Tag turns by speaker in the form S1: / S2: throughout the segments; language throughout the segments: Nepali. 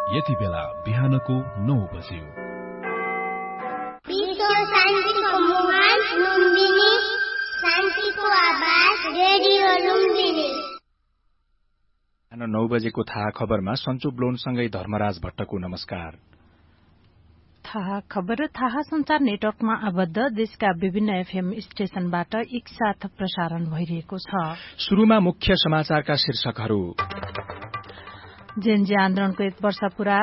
S1: यति बेला बिहानको 9 बज्यो।
S2: शान्तिको मुहान लुम्बिनी, शान्तिको आवाज रेडियो लुम्बिनी।
S3: 9 बजेको थाहा खबरमा सन्चु ब्लोनसँगै धर्मराज भट्टको नमस्कार।
S4: थाहा खबर थाहा संचार नेटवर्कमा आबद्ध देशका विभिन्न एफएम स्टेशनबाट एकसाथ प्रसारण भइरहेको छ।
S3: शुरूमा मुख्य समाचारका शीर्षकहरू।
S4: जेनजी आन्दोलनको 1 वर्ष पूरा।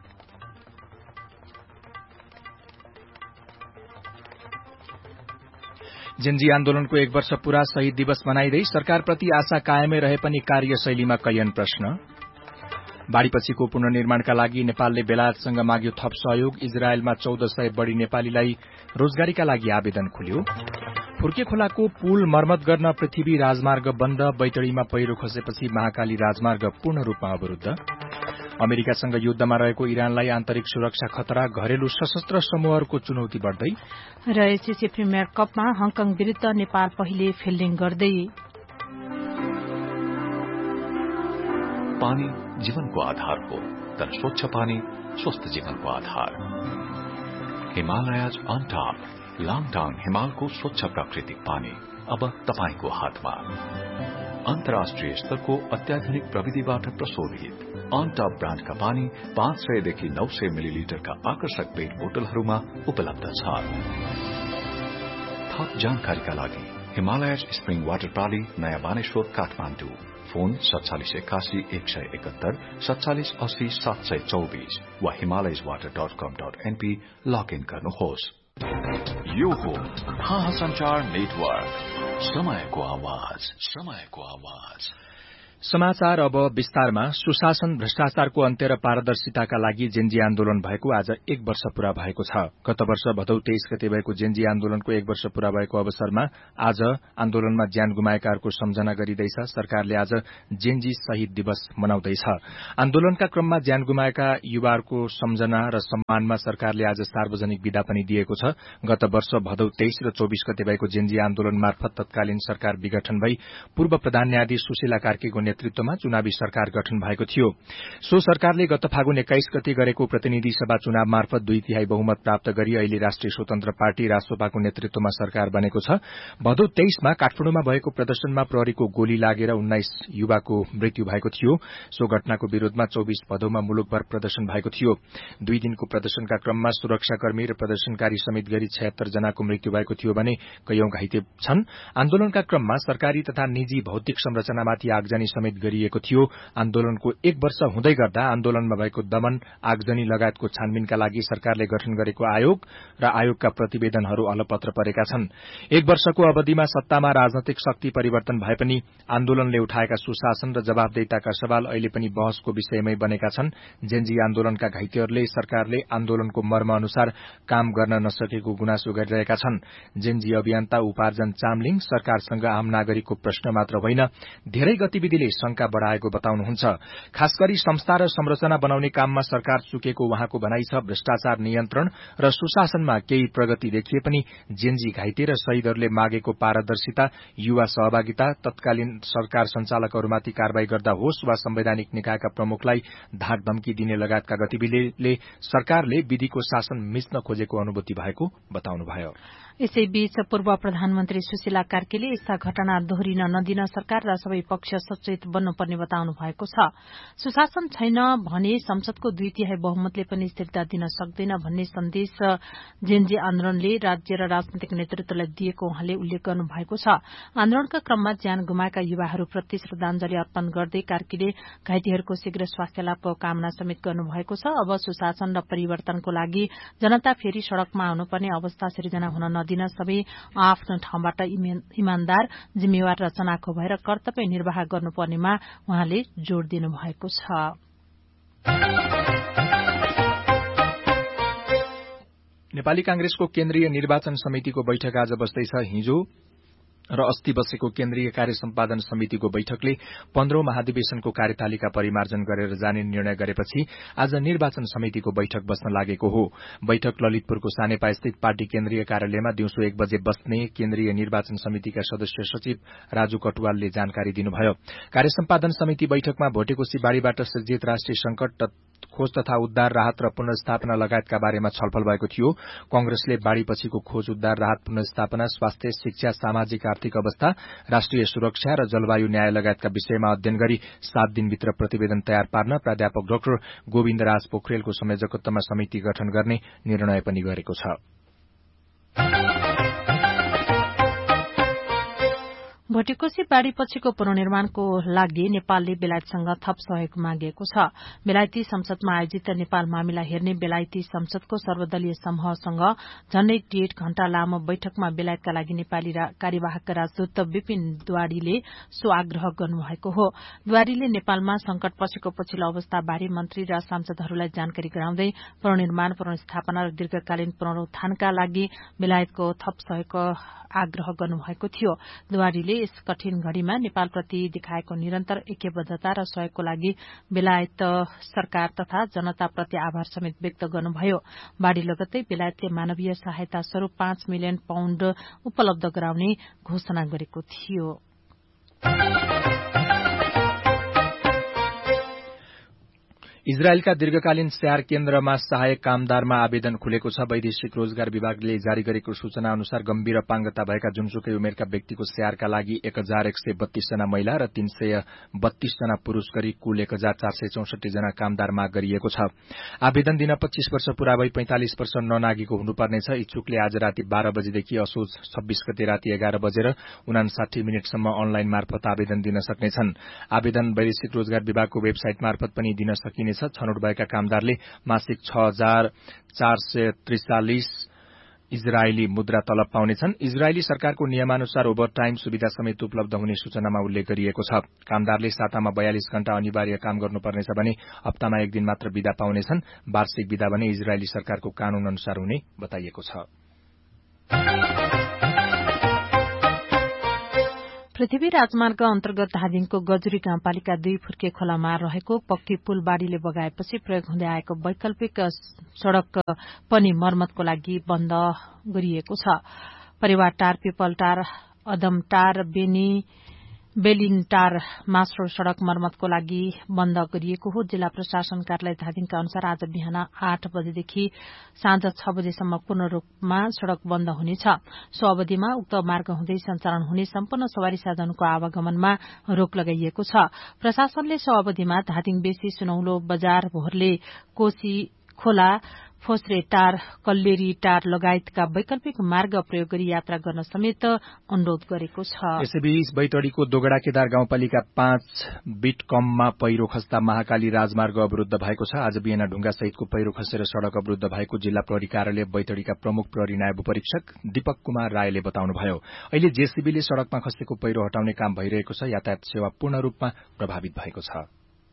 S3: जेनजी आन्दोलनको 1 वर्ष पूरा, शहीद दिवस मनाइदै सरकारप्रति आशा कायमै रहे पनि कार्यशैलीमा कैयन प्रश्न। बाढ़ीपछिको पुनर्निर्माणका लागि नेपालले बेलायतसँग माग्यो थप सहयोग। इजरायलमा 1400 बढ़ी नेपालीलाई रोजगारीका लागि आवेदन खुल्यो। फुर्के खोलाको पुल मर्मत गर्न पृथ्वी राजमार्ग बन्द। बैतडीमा पहिरो खसेपछि महाकाली राजमार्ग पूर्ण रूपमा अवरूद्ध। अमेरिकासँग युद्धमा रहेको इरानलाई आन्तरिक सुरक्षा खतरा। घरेलु सशस्त्र समूहहरूको चुनौती बढ़दै।
S4: र एसीसी प्रिमियर कपमा हङकङ विरूद्ध नेपाल पहिले फिल्डिङ गर्दै।
S5: पानी जीवनको आधार हो, तर स्वच्छ पानी स्वस्थ जीवनको आधार। हिमालयज अन टॉप, लाङटाङ हिमालको स्वच्छ प्राकृतिक पानी अब तपाईको हातमा। अन्तर्राष्ट्रिय स्तरको अत्याधुनिक प्रविधिबाट प्रशोधित अन टॉप ब्रान्डका पानी 500 देखि 900 मिलिलिटरका आकर्षक पेट बोतलहरूमा उपलब्ध छ। थप जानकारीका लागि हिमालयज स्प्रिङ वाटर प्रणाली, नयाँ बानेश्वर, काठमाडौँ। फोन 4781 171 4780 724 वा himalayaswater.com.np लगइन गर्नुहोस्। यो हो थाहा संचार नेटवर्क, समयको आवाज, समयको आवाज।
S3: समाचार अब विस्तारमा। सुशासन, भ्रष्टाचारको अन्त्य र पारदर्शिताका लागि जेनजी आन्दोलन भएको आज 1 वर्ष पूरा भएको छ। गत वर्ष भदौ 23 गते भएको जेनजी आन्दोलनको 1 वर्ष पूरा भएको अवसरमा आज आन्दोलनमा ज्यान गुमाएकाहरूको सम्झना गरिँदैछ। सरकारले आज जेनजी शहीद दिवस मनाउँदैछ। आन्दोलनका क्रममा ज्यान गुमाएका युवाहरूको सम्झना र सम्मानमा सरकारले आज सार्वजनिक विदा पनि दिएको छ। गत वर्ष भदौ 23 र 24 गते भएको जेनजी आन्दोलन मार्फत तत्कालीन सरकार विघटन भई पूर्व प्रधान न्यायाधीश सुशीला कार्कीको नेतृत्वमा चुनावी सरकार गठन भएको थियो। सो सरकारले गत फागुन 21 गते गरेको प्रतिनिधि सभा चुनाव मार्फत 2/3 बहुमत प्राप्त गरी अहिले राष्ट्रिय स्वतन्त्र पार्टी रासोपाको नेतृत्वमा सरकार बनेको छ। भदौ 23 मा काठमाडौँमा भएको प्रदर्शनमा प्रहरीको गोली लागेर 19 युवाको मृत्यु भएको थियो। सो घटनाको विरोधमा 24 भदौमा मुलुकभर प्रदर्शन भएको थियो। 2 दिनको प्रदर्शनका क्रममा सुरक्षाकर्मी र प्रदर्शनकारी समेत गरी 76 जनाको मृत्यु भएको थियो भने कैयौं घाइते छन्। आन्दोलनका क्रममा सरकारी तथा निजी भौतिक संरचनामाथि आगजनी समेत गरिएको थियो। आन्दोलनको 1 वर्ष हुँदै गर्दा आन्दोलनमा भएको दमन, आगजनी लगायतको छानबिनका लागि सरकारले गठन गरेको आयोग र आयोगका प्रतिवेदनहरू अलपत्र परेका छन्। 1 वर्षको अवधिमा सत्तामा राजनैतिक शक्ति परिवर्तन भए पनि आन्दोलनले उठाएका सुशासन र जवाफदेहिताका सवाल अहिले पनि बहसको विषयमै बनेका छन्। जेनजी आन्दोलनका घाइतेहरूले सरकारले आन्दोलनको मर्म अनुसार काम गर्न नसकेको गुनासो गरिरहेका छन्। जेनजी अभियन्ता उपार्जन चामलिङ सरकारसँग आम नागरिकको प्रश्न मात्र होइन, धेरै गतिविधिले शंका बढ़ाएको बताउनुहुन्छ। खास गरी संस्था र संरचना बनाउने काममा सरकार चुकेको उहाँको भनाइ छ। भ्रष्टाचार नियन्त्रण र सुशासनमा केही प्रगति देखिए पनि जेनजी घाइते र शहीदहरूले मागेको पारदर्शिता, युवा सहभागिता, तत्कालीन सरकार संचालकहरूमाथि कारवाही गर्दा होस् वा संवैधानिक निकायका प्रमुखलाई धाक धम्की दिने लगायतका गतिविधिले सरकारले विधिको शासन मिच्न खोजेको अनुभूति भएको बताउनुभयो।
S4: यसैबीच पूर्व प्रधानमन्त्री सुशीला कार्कीले यस्ता घटना दोहोरिन नदिन सरकार र सबै पक्ष सचेत बन्नुपर्ने बताउनु भएको छ। सुशासन छैन भने संसदको 2/3 बहुमतले पनि स्थिरता दिन सक्दैन भन्ने सन्देश जेनजी आन्दोलनले राज्य र राजनैतिक नेतृत्वलाई दिएको उहाँले उल्लेख गर्नु भएको छ। आन्दोलनका क्रममा ज्यान गुमाएका युवाहरूप्रति श्रद्धाञ्जली अर्पण गर्दै कार्कीले घाइतेहरूको शीघ्र स्वास्थ्य लाभको कामना समेत गर्नु भएको छ। अब सुशासन र परिवर्तनको लागि जनता फेरि सड़कमा आउनुपर्ने अवस्था सिर्जना हुन नदिन सबै आफ्नो ठाउँबाट इमानदार, जिम्मेवार र चनाखो भएर कर्तव्य निर्वाह गर्नुपर्नेमा उहाँले जोड़ दिनु भएको छ।
S3: नेपाली कांग्रेसको केन्द्रीय निर्वाचन समितिको बैठक आज बस्दैछ। हिजो र अस्ति बसेको केन्द्रीय कार्य सम्पादन समितिको बैठकले 15औं महाधिवेशनको कार्यतालिका परिमार्जन गरेर जाने निर्णय गरेपछि आज निर्वाचन समितिको बैठक बस्न लागेको हो। बैठक ललितपुरको सानेपास्थित पार्टी केन्द्रीय कार्यालयमा दिउँसो 1 बजे बस्ने केन्द्रीय निर्वाचन समितिका सदस्य सचिव राजु कटुवालले जानकारी दिनुभयो। कार्य सम्पादन समिति बैठकमा भोटेकोशी बाढ़ीबाट सृजित राष्ट्रिय संकट खोज तथा उद्धार राहत र पुनर्स्थापना लगायतका बारेमा छलफल भएको थियो। कांग्रेसले बाढ़ीपछिको खोज उद्धार राहत पुनर्स्थापना, स्वास्थ्य, शिक्षा, सामाजिक आर्थिक अवस्था, राष्ट्रिय सुरक्षा र जलवायु न्याय लगायतका विषयमा अध्ययन गरी 7 दिनभित्र प्रतिवेदन तयार पार्न प्राध्यापक डाक्टर गोविन्दराज पोखरेलको संयोजकत्वमा समिति गठन गर्ने निर्णय पनि गरेको छ।
S4: भोटेकोशी बाढ़ीपछिको पुनर्निर्माणको लागि नेपालले बेलायतसँग थप सहयोग मागेको छ। बेलायती संसदमा आयोजित नेपाल मामिला हेर्ने बेलायती संसदको सर्वदलीय समूहसँग झण्डै 1.5 घण्टा लामो बैठकमा बेलायतका लागि नेपाली कार्यवाहक राजदूत विपिन द्वारीले सो आग्रह गर्नुभएको हो। द्वारीले नेपालमा संकट पछिको पछिल्लो अवस्था बारे मन्त्री र सांसदहरूलाई जानकारी गराउँदै पुनर्निर्माण, पुनर्स्थापना र दीर्घकालीन पुनरुत्थानका लागि बेलायतको थप सहयोगको आग्रह गर्नुभएको थियो। द्वारीले यस कठिन घड़ीमा नेपालप्रति देखाएको निरन्तर ऐक्यबद्धता र सहयोगको लागि बेलायत सरकार तथा जनताप्रति आभार समेत व्यक्त गर्नुभयो। बाढ़ी लगत्तै बेलायतले मानवीय सहायता स्वरूप 5 मिलियन पाउण्ड उपलब्ध गराउने घोषणा गरेको थियो।
S3: इजरायलका दीर्घकालीन स्याहार केन्द्रमा सहायक कामदारमा आवेदन खुलेको छ। वैदेशिक रोजगार विभागले जारी गरेको सूचना अनुसार गम्भीर अपाङ्गता भएका जुनसुकै उमेरका व्यक्तिको स्याहारका लागि 1132 जना महिला र 332 जना पुरूष गरी कुल 1464 जना कामदार माग गरिएको छ। आवेदन दिन 25 वर्ष पूरा भई 45 वर्ष ननागेको हुनुपर्नेछ। इच्छुकले आज राति 12 बजेदेखि असोज 26 गते राति 11 बजेर 59 मिनटसम्म अनलाइन मार्फत आवेदन दिन सक्नेछन्। आवेदन वैदेशिक रोजगार विभागको वेबसाइट मार्फत पनि दिन सकिने छनौट भएका कामदारले मासिक 6443 इजरायली मुद्रा तलब पाउनेछन्। इजरायली सरकारको नियमानुसार ओभरटाइम सुविधा समेत उपलब्ध हुने सूचनामा उल्लेख गरिएको छ। कामदारले सातामा 42 घण्टा अनिवार्य काम गर्नुपर्नेछ भने हप्तामा 1 दिन मात्र बिदा पाउनेछन्। वार्षिक बिदा भने इजरायली सरकारको कानून अनुसार हुने बताइएको छ।
S4: पृथ्वी राजमार्ग अन्तर्गत धादिङको गजुरी गाउँपालिका 2 फुर्के खोलामा रहेको पक्की पुल बाढ़ीले बगाएपछि प्रयोग हुँदै आएको वैकल्पिक सड़क पनि मर्मतको लागि बन्द गरिएको छ। परिवारटार, पिपलटार, अदमटार, बेलिनटार मास्रो सड़क मर्मतको लागि बन्द गरिएको हो। जिल्ला प्रशासन कार्यालय धादिङका अनुसार आज बिहान 8 बजेदेखि साँझ 6 बजेसम्म पूर्ण रूपमा सड़क बन्द हुनेछ। सो अवधिमा उक्त मार्ग हुँदै सञ्चालन हुने सम्पूर्ण सवारी साधनको आवागमनमा रोक लगाइएको छ। प्रशासनले सो अवधिमा धादिङ बेसी, सुनौलो बजार, भोरले, कोशी खोला, फोस्रे टार, कल्लेरी टार लगायतका वैकल्पिक मार्ग प्रयोग गरी यात्रा गर्न समेत अनुरोध गरेको छ।
S3: यसैबीच बैतडीको दोगडा केदार गाउँपालिका 5 बिट कममा पहिरो खस्दा महाकाली राजमार्ग अवरूद्ध भएको छ। आज बिहान ढुंगा सहितको पहिरो खसेर सड़क अवरूद्ध भएको जिल्ला प्रहरी कार्यालय बैतडीका प्रमुख प्रहरी नायब उपरीक्षक दीपक कुमार रायले बताउनुभयो। अहिले जेसीबीले सड़कमा खसेको पहिरो हटाउने काम भइरहेको छ। यातायात सेवा पूर्ण रूपमा प्रभावित भएको छ।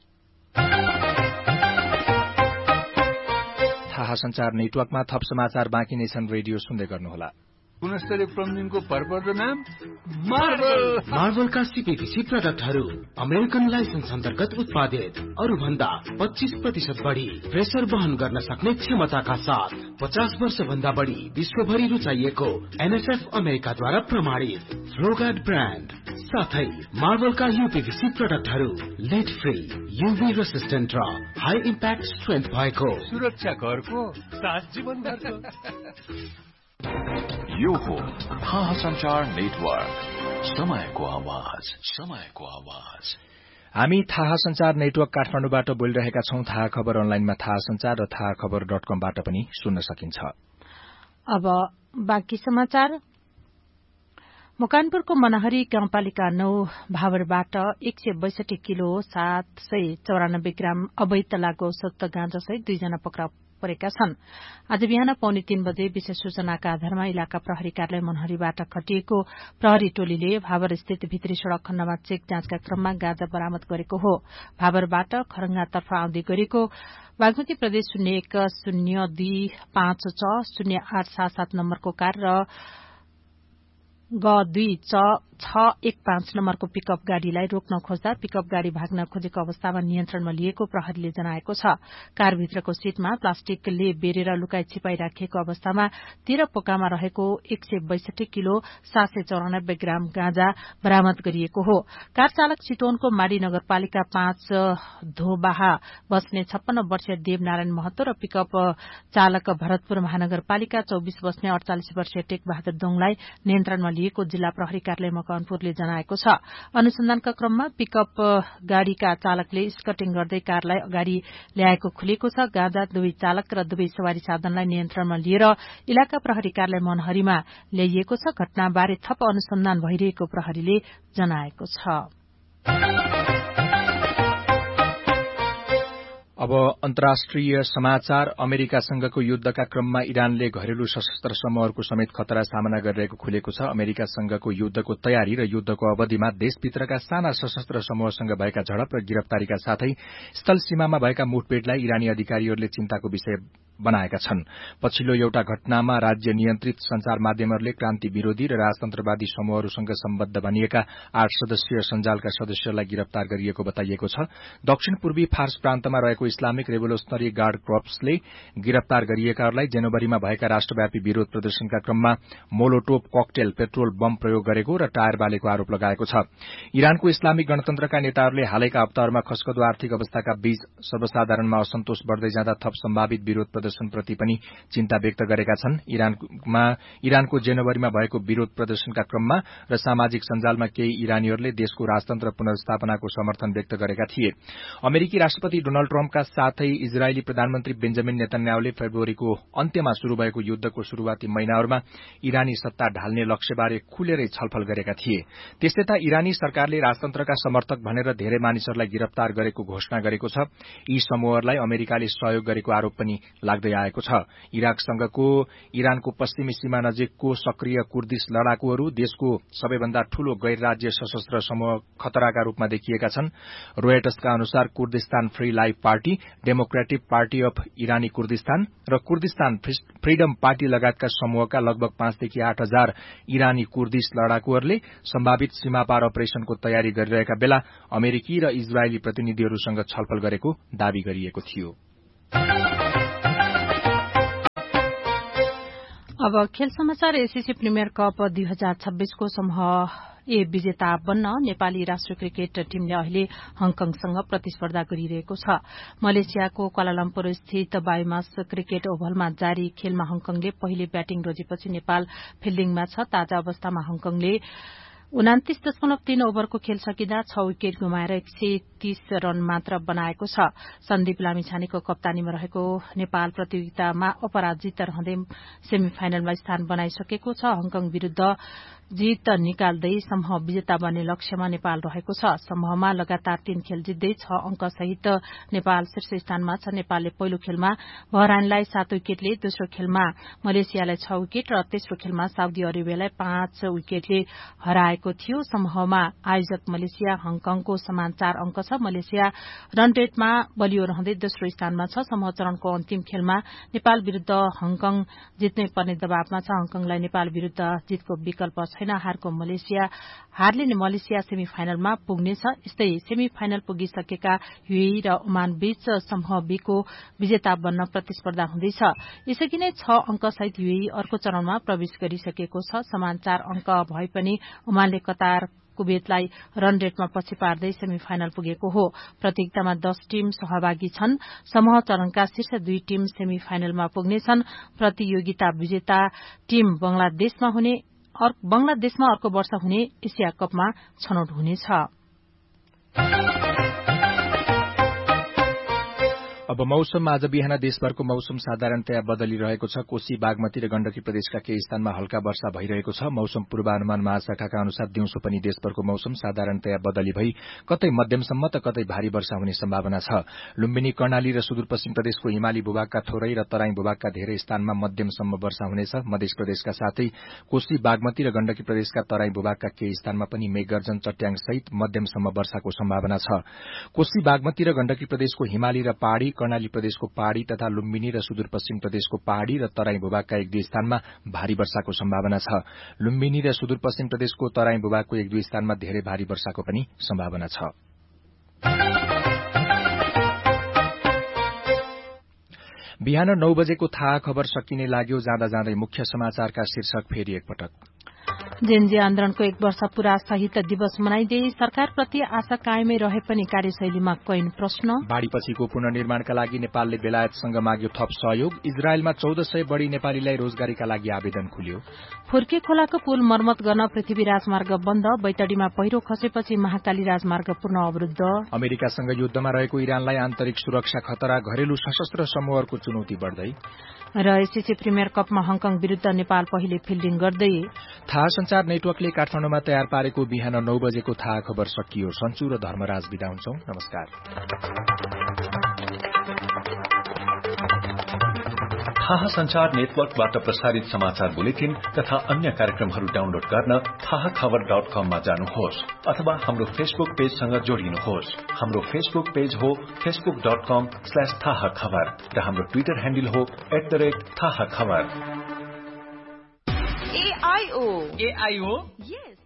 S3: थाहा संचार नेटवर्कमा थप समाचार बाँकी नै छन्। रेडियो सुन्दै गर्नुहोला।
S6: गुणस्तरीय प्लम्बिङको भरपर्दो नाम मार्बलका सीपीभीसी प्रडक्टहरू अमेरिकन लाइसेन्स अन्तर्गत उत्पादित, अरू भन्दा 25% बढी प्रेसर वहन गर्न सक्ने क्षमताका साथ 50 वर्ष भन्दा बढी विश्वभरि रुचाइएको एनएसएफ अमेरिकाद्वारा प्रमाणित फ्लोगार्ड ब्रान्ड साथै मार्बलका यूपीभीसी प्रडक्टहरू लेड फ्री, यूभी रेसिस्टेन्ट र हाई इम्प्याक्ट स्ट्रेन्थ भएको
S1: सुरक्षा घरको साथ जीवनभरको।
S5: यो हो थाहा संचार नेटवर्क, समयको आवाज, समयको आवाज।
S3: हामी थाहा संचार नेटवर्क काठमाडौँबाट बोलिरहेका छौं। थाहा खबर अनलाइनमा थाहा संचार र थाहा खबर.com-बाट पनि सुन्न सकिन्छ।
S4: अब बाँकी समाचार। मकवानपुरको मनहरी गाउँपालिका 9 भावरबाट 162 किलो 794 ग्राम अवैध लागू औषध गाँजासहित 2 जना पक्राउ परेका छन्। आज बिहान 2:45 बजे विशेष सूचनाका आधारमा इलाका प्रहरी कार्यालय मनहरीबाट खटिएको प्रहरी टोलीले भावर स्थित भित्री सड़क खण्डमा चेक जाँचका क्रममा गाँजा बरामद गरेको हो। भावरबाट खरंगातर्फ आउँदै गरेको बागमती प्रदेश 0102560877 नम्बरको कार र G2 च 615 नम्बरको पिकअप गाड़ीलाई रोक्न खोज्दा पिकअप गाड़ी भाग्न खोजेको अवस्थामा नियन्त्रणमा लिएको प्रहरीले जनाएको छ। कारभित्रको सीटमा प्लास्टिकले बेरेर लुकाई छिपाई राखिएको अवस्थामा 13 पोकामा रहेको 162 किलो 794 ग्राम गाँजा बरामद गरिएको हो। कार चालक चितवनको माडी नगरपालिका 5 धोबाहा बस्ने 56 वर्षीय देवनारायण महतो र पिकअप चालक भरतपुर महानगरपालिका 24 बस्ने 48 वर्षीय टेक बहादुर दोङलाई नियन्त्रणमा लिएको जिल्ला प्रहरी कार्यालय मकवानपुरले जनाएको छ। अनुसन्धानका क्रममा पिकअप गाड़ीका चालकले स्कटिङ गर्दै कारलाई अगाडि ल्याएको खुलेको छ। गाँजा दुवै चालक र दुवै सवारी साधनलाई नियन्त्रणमा लिएर इलाका प्रहरी कार्यालय मनहरीमा ल्याइएको छ। घटनाबारे थप अनुसन्धान भइरहेको प्रहरीले जनाएको छ।
S3: अब अन्तर्राष्ट्रिय समाचार। अमेरिकासँगको युद्धका क्रममा इरानले घरेलु सशस्त्र समूहहरूको समेत खतरा सामना गरिरहेको खुलेको छ। अमेरिकासँगको युद्धको तयारी र युद्धको अवधिमा देशभित्रका साना सशस्त्र समूहसँग भएका झडप र गिरफ्तारीका साथै स्थल सीमामा भएका मुठभेडलाई इरानी अधिकारीहरूले चिन्ताको विषय बनाएका छन्। पछिल्लो एउटा घटनामा राज्य नियन्त्रित संचार माध्यमहरूले क्रान्ति विरोधी र राजतन्त्रवादी समूहहरूसँग सम्बद्ध भनिएका 8 सदस्यीय सञ्जालका सदस्यहरूलाई गिरफ्तार गरिएको बताइएको छ। दक्षिण पूर्वी फार्स प्रान्तमा रहेको इस्लामिक रेभोल्युसनरी गार्ड कर्प्सले गिरफ्तार गरिएकाहरूलाई जनवरीमा भएका राष्ट्रव्यापी विरोध प्रदर्शनका क्रममा मोलोटोभ ककटेल पेट्रोल बम प्रयोग गरेको र टायर बालेको आरोप लगाएको छ। इरानको इस्लामिक गणतन्त्रका नेताहरूले हालैका हप्ताहरूमा खस्कदो आर्थिक अवस्थाका बीच सर्वसाधारणमा असन्तोष बढ़दै जाँदा थप सम्भावित विरोध प्रदर्शनप्रति पनि चिन्ता व्यक्त गरेका छन्। इरानको जनवरीमा भएको विरोध प्रदर्शनका क्रममा र सामाजिक सञ्जालमा केही इरानीहरूले देशको राजतन्त्र पुनर्स्थापनाको समर्थन व्यक्त गरेका थिए। अमेरिकी राष्ट्रपति डोनाल्ड ट्रम्पका साथै इजरायली प्रधानमन्त्री बेन्जामिन नेतन्याहुले फेब्रुअरीको अन्त्यमा शुरू भएको युद्धको शुरूआती महिनाहरूमा इरानी सत्ता ढाल्ने लक्ष्यबारे खुलेरै छलफल गरेका थिए। त्यसैता इरानी सरकारले राजतन्त्रका समर्थक भनेर धेरै मानिसहरूलाई गिरफ्तार गरेको घोषणा गरेको छ। यी समूहहरूलाई अमेरिकाले सहयोग गरेको आरोप पनि लाग्दै आएको छ। इराकसँगको इरानको पश्चिमी सीमा नजिकको सक्रिय कुर्दिश लडाकुहरू देशको सबैभन्दा ठूलो गैर राज्य सशस्त्र समूह खतराका रूपमा देखिएका छन्। रोयटर्सका अनुसार Kurdistan free life party, democratic party of Irani Kurdistan र कुर्दिस्तान फ्रीडम पार्टी लगायतका समूहका लगभग 5 देखि 8 हजार इरानी कुर्दिश लडाकुहरूले सम्भावित सीमापार अपरेशनको तयारी गरिरहेका बेला अमेरिकी र इजरायली प्रतिनिधिहरूसँग छलफल गरेको दावी गरिएको थियो।
S4: अब खेल समाचार। एसीसी प्रिमियर कप 2026 को समूह ए विजेता बन्न नेपाली राष्ट्रिय क्रिकेट टीमले अहिले हङकङसँग प्रतिस्पर्धा गरिरहेको छ। मलेसियाको क्वालालम्पुर स्थित बायोमास क्रिकेट ओभलमा जारी खेलमा हङकङले पहिले ब्याटिङ रोजेपछि नेपाल फिल्डिङमा छ। ताजा अवस्थामा हङकङले 29.3 ओभरको खेल सकिँदा 6 विकेट गुमाएर 130 रन मात्र बनाएको छ। सन्दीप लामिछानेको कप्तानीमा रहेको नेपाल प्रतियोगितामा अपराजित रहँदै सेमी फाइनलमा स्थान बनाइसकेको छ। हङकङ विरूद्ध जीत निकाल्दै समूह विजेता बन्ने लक्ष्यमा नेपाल रहेको छ। समूहमा लगातार 3 खेल जित्दै 6 अंक सहित नेपाल शीर्ष स्थानमा छ। नेपालले पहिलो खेलमा बहराइनलाई 7 विकेटले, दोस्रो खेलमा मलेसियालाई 6 विकेट र तेस्रो खेलमा साउदी अरेबियालाई 5 विकेटले हराएको थियो। समूहमा आयोजक मलेसिया हङकङको समान 4 अंक छ। मलेसिया रन रेटमा बलियो रहँदै दोस्रो स्थानमा छ। समूह चरणको अन्तिम खेलमा नेपाल विरूद्ध हङकङ जित्नै पर्ने दबावमा छ। हङकङलाई नेपाल विरूद्ध जितको विकल्प छैन। हारले मलेसिया सेमी फाइनलमा पुग्नेछ। यस्तै सेमी फाइनल पुगिसकेका युएई र ओमान बीच समूह बी को विजेता बन्न प्रतिस्पर्धा हुँदैछ। यसअघि नै 6 अंक सहित युएई अर्को चरणमा प्रवेश गरिसकेको छ। समान 4 अंक भए पनि ओमानले कतार कुवेतलाई रन रेटमा पछि पार्दै सेमी फाइनल पुगेको हो। प्रतियोगितामा 10 टीम सहभागी छन्। समूह चरणका शीर्ष 2 टीम सेमी फाइनलमा पुग्नेछन्। प्रतियोगिता विजेता टीम बंगलादेशमा अर्को वर्ष हुने एशिया कपमा छनौट हुनेछ।
S3: अब मौसम। आज बिहान देशभरको मौसम साधारणतया बदलिरहेको छ। कोशी, बागमती र गण्डकी प्रदेशका केही स्थानमा हल्का वर्षा भइरहेको छ। मौसम पूर्वानुमान महाशाखाका अनुसार दिउँसो पनि देशभरको मौसम साधारणतया बदली भई कतै मध्यमसम्म त कतै भारी वर्षा हुने सम्भावना छ। लुम्बिनी, कर्णाली र सुदूरपश्चिम प्रदेशको हिमाली भूभागका थोरै र तराई भूभागका धेरै स्थानमा मध्यमसम्म वर्षा हुनेछ। मध्य प्रदेशका साथै कोशी, बागमती र गण्डकी प्रदेशका तराई भूभागका केही स्थानमा पनि मेघगर्जन, चट्याङ सहित मध्यमसम्म वर्षाको सम्भावना छ। कोशी, बागमती र गण्डकी प्रदेशको हिमाली र पहाड़ी कर्णाली प्रदेशको पहाड़ी तथा लुम्बिनी र सुदूरपश्चिम प्रदेशको पहाड़ी र तराई भूभागका एक दुई स्थानमा भारी वर्षाको सम्भावना छ। लुम्बिनी र सुदूरपश्चिम प्रदेशको तराई भूभागको एक दुई स्थानमा धेरै भारी वर्षाको पनि सम्भावना छ। बिहान 9 बजेको थाहा खबर सकिने लाग्यो। जाँदा जाँदै मुख्य समाचारका शीर्षक फेरि एकपटक।
S4: जेनजी आन्दोलनको 1 वर्ष पूरा शहीद दिवस मनाइदिए सरकारप्रति आशा कायमै रहे पनि कार्यशैलीमा कैन प्रश्न।
S3: बाढ़ीपछिको पुनर्निर्माणका लागि नेपालले बेलायतसँग माग्यो थप सहयोग। इजरायलमा 1400 बढ़ी नेपालीलाई रोजगारीका लागि आवेदन खुल्यो।
S4: फुर्के खोलाको पुल मर्मत गर्न पृथ्वी राजमार्ग बन्द। बैतडीमा पहिरो खसेपछि महाकाली राजमार्ग पूर्ण अवरुद्ध।
S3: अमेरिकासँग युद्धमा रहेको इरानलाई आन्तरिक सुरक्षा खतरा। घरेलु सशस्त्र समूहहरूको चुनौती बढ्दै।
S4: र एससीसी प्रिमियर कपमा हङकङ विरूद्ध नेपाल पहिले फिल्डिङ गर्दै।
S3: थाहा संचार नेटवर्कले काठमाडौँमा तयार पारेको बिहान 9 बजेको थाहा खबर सकियो। सन्चु र धर्मराज बिदा हुन्छौं। नमस्कार।
S5: थाहा संचार नेटवर्कबाट प्रसारित समाचार बुलेटिन तथा अन्य कार्यक्रमहरू डाउनलोड गर्न थाहाखबर.com मा जानुहोस् अथवा हाम्रो फेसबुक पेजसँग जोडिनुहोस्। हाम्रो फेसबुक पेज हो facebook.com/थाहाखबर र हाम्रो ट्विटर ह्यान्डल हो @थाहाखबर।
S7: AIO.
S1: AIO?
S7: Yes.